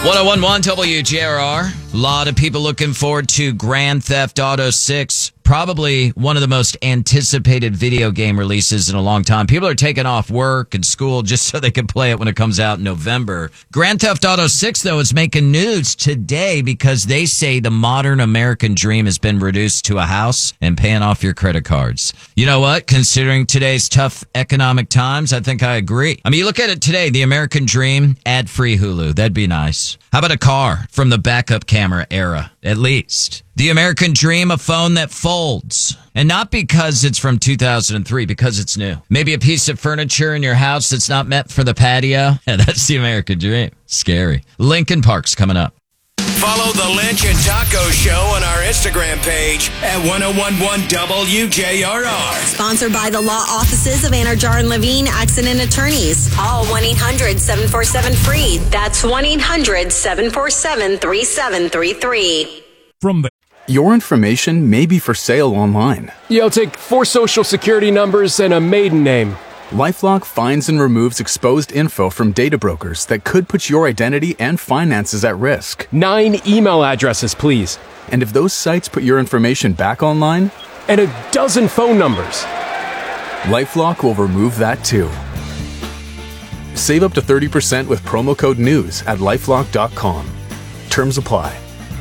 1011 WJRR. A lot of people looking forward to Grand Theft Auto 6. Probably one of the most anticipated video game releases in a long time. People are taking off work and school just so they can play it when it comes out in November. Grand Theft Auto 6, though, is making news today because they say the modern American dream has been reduced to a house and paying off your credit cards. You know what? Considering today's tough economic times, I think I agree. I mean, you look at it today, the American dream, ad-free Hulu. That'd be nice. How about a car from the backup camera era, at least? The American dream, a phone that folds. And not because it's from 2003, because it's new. Maybe a piece of furniture in your house that's not meant for the patio. Yeah, that's the American dream. Scary. Lincoln Park's coming up. Follow the Lynch and Taco Show on our Instagram page at 1011 WJRR. Sponsored by the law offices of Anajar and Levine Accident Attorneys. Call 1-800-747-FREE. That's 1-800-747-3733. Your information may be for sale online. Yo, take 4 social security numbers and a maiden name. LifeLock finds and removes exposed info from data brokers that could put your identity and finances at risk. 9 email addresses, please. And if those sites put your information back online? And a dozen phone numbers. LifeLock will remove that too. Save up to 30% with promo code NEWS at LifeLock.com. Terms apply.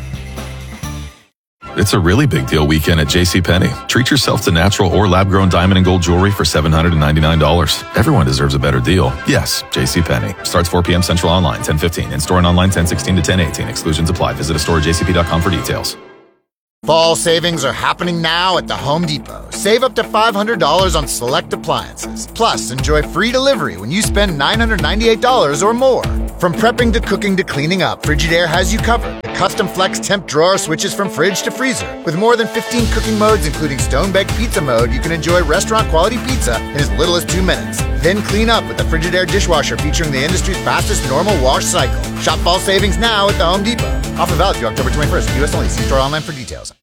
It's a really big deal weekend at JCPenney. Treat yourself to natural or lab-grown diamond and gold jewelry for $799. Everyone deserves a better deal. Yes, JCPenney. Starts 4 p.m. Central online, 10:15. In-store and online, 10:16 to 10:18. Exclusions apply. Visit a store at jcp.com for details. Fall savings are happening now at the Home Depot. Save up to $500 on select appliances. Plus, enjoy free delivery when you spend $998 or more. From prepping to cooking to cleaning up, Frigidaire has you covered. Custom flex temp drawer switches from fridge to freezer. With more than 15 cooking modes, including stone-baked pizza mode, you can enjoy restaurant-quality pizza in as little as 2 minutes. Then clean up with the Frigidaire dishwasher featuring the industry's fastest normal wash cycle. Shop fall savings now at the Home Depot. Offer valid through October 21st. U.S. only. See store online for details.